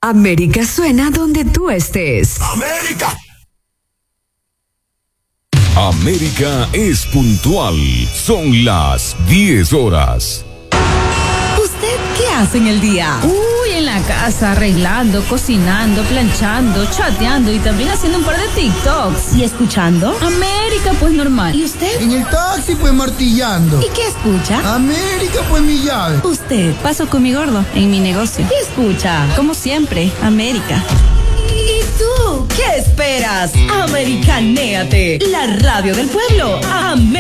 América suena donde tú estés. ¡América! América es puntual. Son las 10 horas. ¿Usted qué hace en el día? Uy, en la casa, arreglando, cocinando, planchando, chateando y también haciendo un par de TikToks. ¿Y escuchando? América, pues normal. ¿Y usted? En el taxi, pues martillando. ¿Y qué escucha? América, pues mi llave. ¿Usted? Paso con mi gordo en mi negocio. ¿Qué escucha? Como siempre, América. ¿Y tú qué esperas? Americanéate, la radio del pueblo. América.